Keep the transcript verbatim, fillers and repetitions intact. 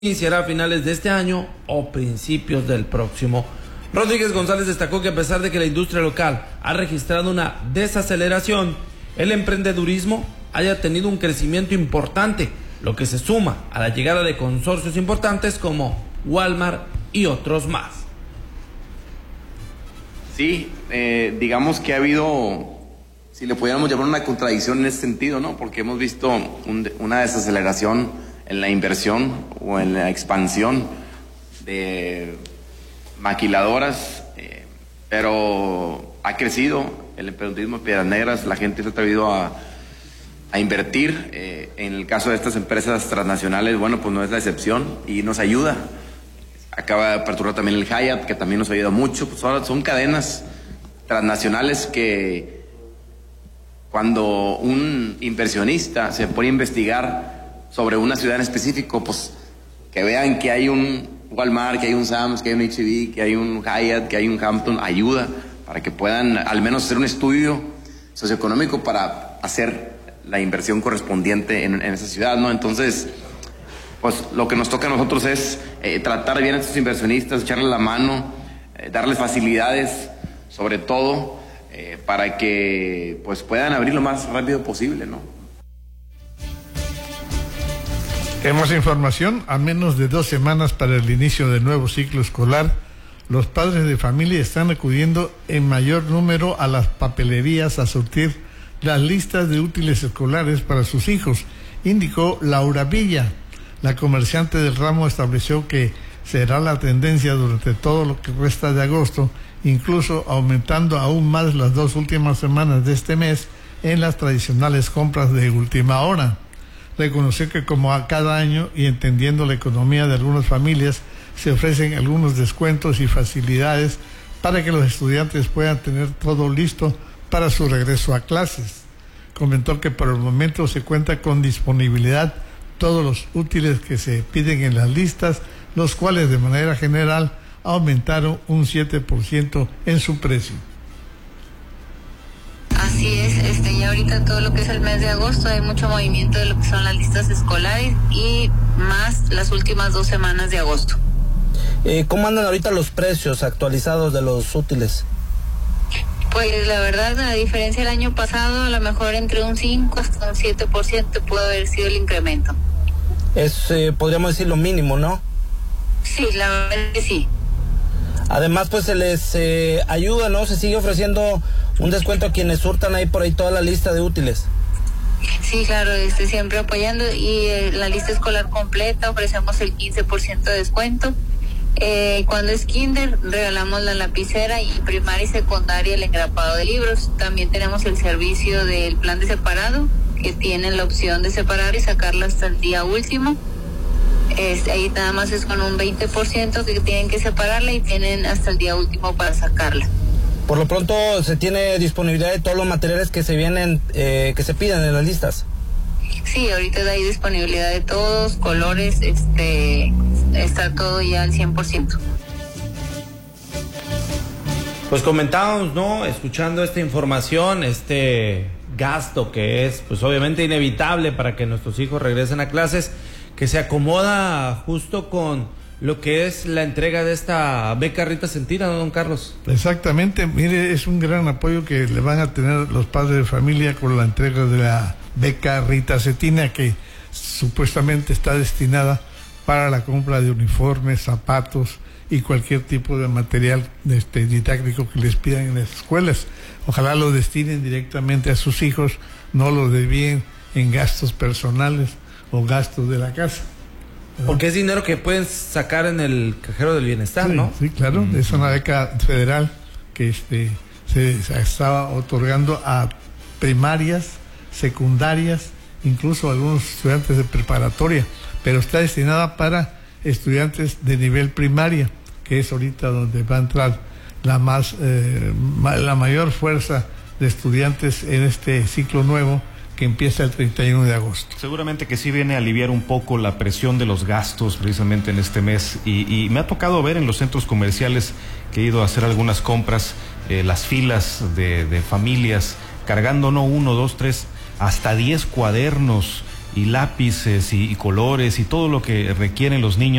iniciará a finales de este año o principios del próximo. Rodríguez González destacó que a pesar de que la industria local ha registrado una desaceleración, el emprendedurismo haya tenido un crecimiento importante, lo que se suma a la llegada de consorcios importantes como Walmart y otros más. Sí, eh, digamos que ha habido, si le pudiéramos llamar una contradicción en ese sentido, ¿no? Porque hemos visto un, una desaceleración en la inversión o en la expansión de maquiladoras, eh, pero ha crecido el emprendedurismo de Piedras Negras, la gente se ha atrevido a, a invertir. Eh, en el caso de estas empresas transnacionales, bueno, pues no es la excepción y nos ayuda. Acaba de aperturar también el Hyatt, que también nos ha ayudado mucho. Pues ahora son cadenas transnacionales que cuando un inversionista se pone a investigar sobre una ciudad en específico, pues que vean que hay un Walmart, que hay un Sam's, que hay un H E B, que hay un Hyatt, que hay un Hampton, ayuda para que puedan al menos hacer un estudio socioeconómico para hacer la inversión correspondiente en, en esa ciudad, ¿no? Entonces, pues lo que nos toca a nosotros es eh, tratar bien a estos inversionistas, echarles la mano, eh, darles facilidades, sobre todo, eh, para que pues puedan abrir lo más rápido posible, ¿no? Tenemos información, a menos de dos semanas para el inicio del nuevo ciclo escolar, los padres de familia están acudiendo en mayor número a las papelerías a surtir las listas de útiles escolares para sus hijos, indicó Laura Villa. La comerciante del ramo estableció que será la tendencia durante todo lo que resta de agosto, incluso aumentando aún más las dos últimas semanas de este mes en las tradicionales compras de última hora. Reconoció que como a cada año y entendiendo la economía de algunas familias, se ofrecen algunos descuentos y facilidades para que los estudiantes puedan tener todo listo para su regreso a clases. Comentó que por el momento se cuenta con disponibilidad todos los útiles que se piden en las listas, los cuales de manera general aumentaron un siete por ciento en su precio. Así es, este, ya ahorita todo lo que es el mes de agosto hay mucho movimiento de lo que son las listas escolares y más las últimas dos semanas de agosto. Eh, ¿Cómo andan ahorita los precios actualizados de los útiles? Pues la verdad, a diferencia del año pasado, a lo mejor entre un cinco hasta un siete por ciento puede haber sido el incremento. Es, eh, podríamos decir, lo mínimo, ¿no? Sí, la verdad que sí. Además, pues se les eh, ayuda, ¿no? Se sigue ofreciendo un descuento a quienes surtan ahí por ahí toda la lista de útiles. Sí, claro, este, siempre apoyando y eh, la lista escolar completa ofrecemos el quince por ciento de descuento. Eh, cuando es kinder regalamos la lapicera y primaria y secundaria el engrapado de libros. También tenemos el servicio del plan de separado, que tienen la opción de separar y sacarla hasta el día último. Este, ahí nada más es con un veinte por ciento que tienen que separarla y tienen hasta el día último para sacarla. Por lo pronto se tiene disponibilidad de todos los materiales que se vienen, eh, que se piden en las listas. Sí, ahorita hay disponibilidad de todos, colores, este, está todo ya al cien por ciento. Pues comentábamos, ¿no? Escuchando esta información, este gasto que es, pues obviamente inevitable para que nuestros hijos regresen a clases, que se acomoda justo con lo que es la entrega de esta beca Rita Centina, ¿no, don Carlos? Exactamente, mire, es un gran apoyo que le van a tener los padres de familia con la entrega de la beca Rita Centina, que supuestamente está destinada para la compra de uniformes, zapatos y cualquier tipo de material este, didáctico que les pidan en las escuelas. Ojalá lo destinen directamente a sus hijos, no lo desvíen en gastos personales o gastos de la casa. Porque es dinero que pueden sacar en el cajero del bienestar, sí, ¿no? Sí, claro, mm. Es una beca federal que este se, se estaba otorgando a primarias, secundarias, incluso a algunos estudiantes de preparatoria, pero está destinada para estudiantes de nivel primaria, que es ahorita donde va a entrar la más eh, la mayor fuerza de estudiantes en este ciclo nuevo que empieza el treinta y uno de agosto. Seguramente que sí viene a aliviar un poco la presión de los gastos precisamente en este mes y, y me ha tocado ver en los centros comerciales que he ido a hacer algunas compras, eh, las filas de, de familias cargando no uno, dos, tres, hasta diez cuadernos y lápices y, y colores y todo lo que requieren los niños